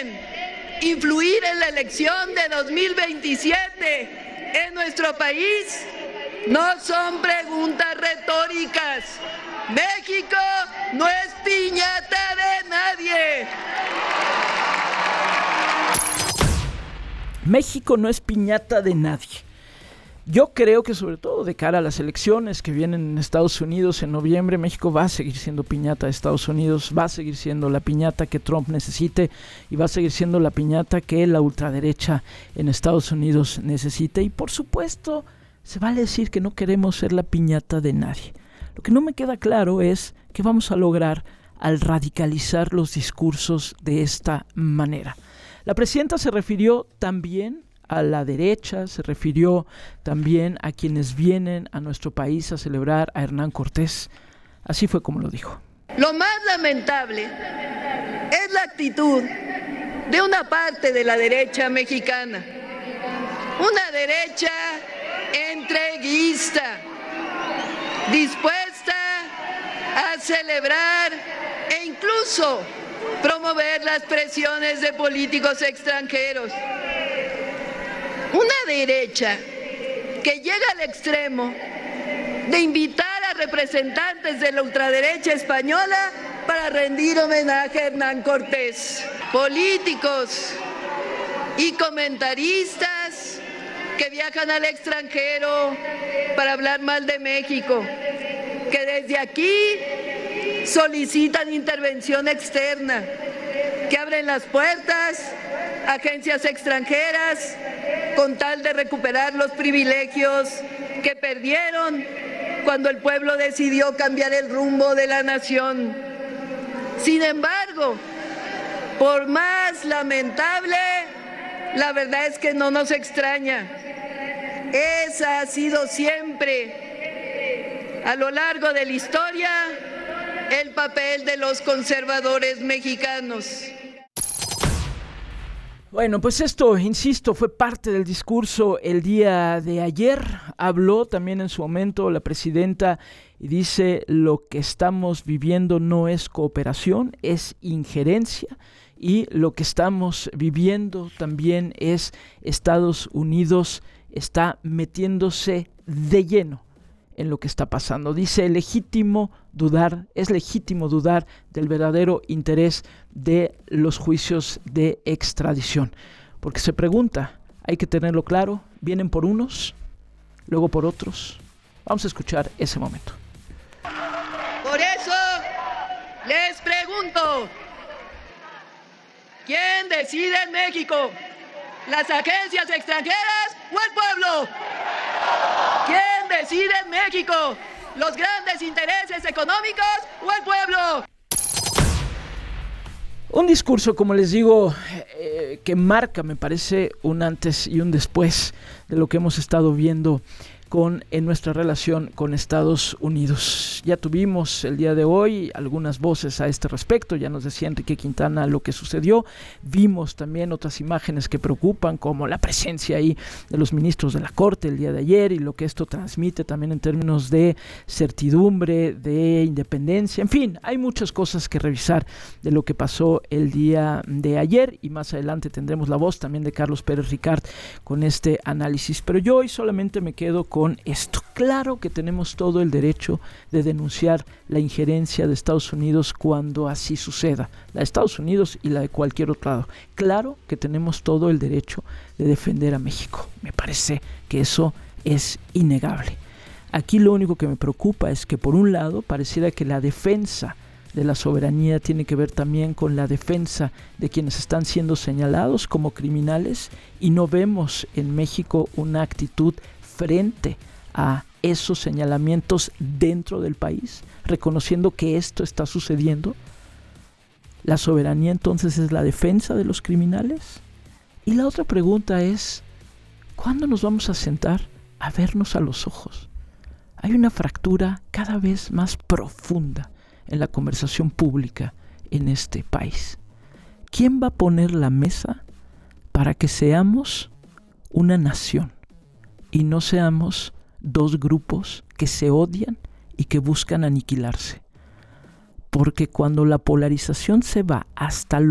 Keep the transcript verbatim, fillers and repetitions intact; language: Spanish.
pueden influir en la elección de dos mil veintisiete en nuestro país no son preguntas retóricas. México no es piñata de nadie. México no es piñata de nadie. Yo creo que sobre todo de cara a las elecciones que vienen en Estados Unidos en noviembre, México va a seguir siendo piñata de Estados Unidos, va a seguir siendo la piñata que Trump necesite y va a seguir siendo la piñata que la ultraderecha en Estados Unidos necesite. Y por supuesto, se vale decir que no queremos ser la piñata de nadie. Lo que no me queda claro es qué vamos a lograr al radicalizar los discursos de esta manera. La presidenta se refirió también a la derecha, se refirió también a quienes vienen a nuestro país a celebrar a Hernán Cortés. Así fue como lo dijo. Lo más lamentable es la actitud de una parte de la derecha mexicana, una derecha entreguista, dispuesta a celebrar e incluso promover las presiones de políticos extranjeros. Una derecha que llega al extremo de invitar a representantes de la ultraderecha española para rendir homenaje a Hernán Cortés. Políticos y comentaristas que viajan al extranjero para hablar mal de México, que desde aquí solicitan intervención externa, que abren las puertas a agencias extranjeras con tal de recuperar los privilegios que perdieron cuando el pueblo decidió cambiar el rumbo de la nación. Sin embargo, por más lamentable, la verdad es que no nos extraña. Esa ha sido siempre, a lo largo de la historia, el papel de los conservadores mexicanos. Bueno, pues esto, insisto, fue parte del discurso el día de ayer. Habló también en su momento la presidenta y dice: lo que estamos viviendo no es cooperación, es injerencia. Y lo que estamos viviendo también es Estados Unidos está metiéndose de lleno en lo que está pasando. Dice, legítimo dudar, es legítimo dudar del verdadero interés de los juicios de extradición. Porque se pregunta, hay que tenerlo claro, vienen por unos, luego por otros. Vamos a escuchar ese momento. Por eso les pregunto, ¿quién decide en México? ¿Las agencias extranjeras o el pueblo? ¿Quién decide en México? ¿Los grandes intereses económicos o el pueblo? Un discurso, como les digo, eh, que marca, me parece, un antes y un después de lo que hemos estado viendo con, en nuestra relación con Estados Unidos. Ya tuvimos el día de hoy algunas voces a este respecto, ya nos decía Enrique Quintana lo que sucedió, vimos también otras imágenes que preocupan, como la presencia ahí de los ministros de la Corte el día de ayer y lo que esto transmite también en términos de certidumbre, de independencia, en fin, hay muchas cosas que revisar de lo que pasó el día de ayer y más adelante tendremos la voz también de Carlos Pérez Ricard con este análisis, pero yo hoy solamente me quedo con Con esto. Claro que tenemos todo el derecho de denunciar la injerencia de Estados Unidos cuando así suceda, la de Estados Unidos y la de cualquier otro lado. Claro que tenemos todo el derecho de defender a México. Me parece que eso es innegable. Aquí lo único que me preocupa es que por un lado pareciera que la defensa de la soberanía tiene que ver también con la defensa de quienes están siendo señalados como criminales y no vemos en México una actitud frente a esos señalamientos dentro del país, reconociendo que esto está sucediendo. ¿La soberanía entonces es la defensa de los criminales? Y la otra pregunta es, ¿cuándo nos vamos a sentar a vernos a los ojos? Hay una fractura cada vez más profunda en la conversación pública en este país. ¿Quién va a poner la mesa para que seamos una nación y no seamos dos grupos que se odian y que buscan aniquilarse? Porque cuando la polarización se va hasta lo